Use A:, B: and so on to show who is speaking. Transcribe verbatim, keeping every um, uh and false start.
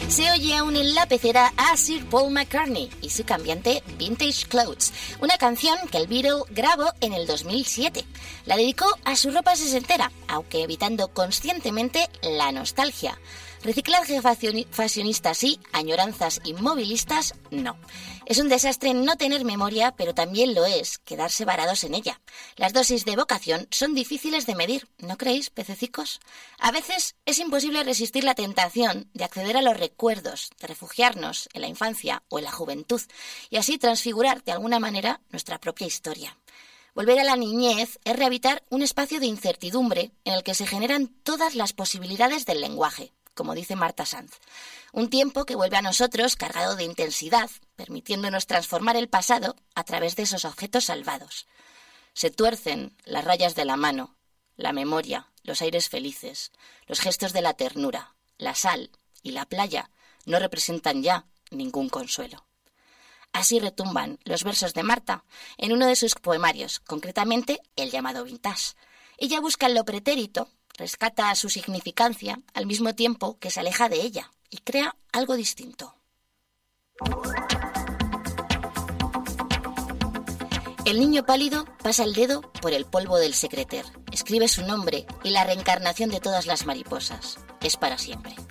A: Se oye aún en la pecera a Sir Paul McCartney y su cambiante Vintage Clothes, una canción que el Beatle grabó en el dos mil siete. La dedicó a su ropa sesentera, aunque evitando conscientemente la nostalgia. Reciclaje fashionista sí, añoranzas inmovilistas no. Es un desastre no tener memoria, pero también lo es quedarse varados en ella. Las dosis de evocación son difíciles de medir, ¿no creéis, pececicos? A veces es imposible resistir la tentación de acceder a los recuerdos, de refugiarnos en la infancia o en la juventud, y así transfigurar de alguna manera nuestra propia historia. Volver a la niñez es rehabitar un espacio de incertidumbre en el que se generan todas las posibilidades del lenguaje, como dice Marta Sanz. Un tiempo que vuelve a nosotros cargado de intensidad, permitiéndonos transformar el pasado a través de esos objetos salvados. Se tuercen las rayas de la mano, la memoria, los aires felices, los gestos de la ternura, la sal y la playa no representan ya ningún consuelo. Así retumban los versos de Marta en uno de sus poemarios, concretamente el llamado Vintage. Ella busca en lo pretérito, rescata su significancia al mismo tiempo que se aleja de ella y crea algo distinto. El niño pálido pasa el dedo por el polvo del secreter, escribe su nombre y la reencarnación de todas las mariposas. Es para siempre.